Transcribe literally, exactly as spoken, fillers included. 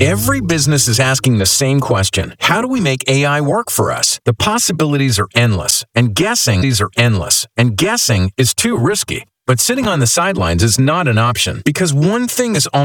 Every business is asking the same question. How do we make A I work for us? The possibilities are endless, and guessing these are endless, and guessing is too risky. But sitting on the sidelines is not an option, because one thing is almost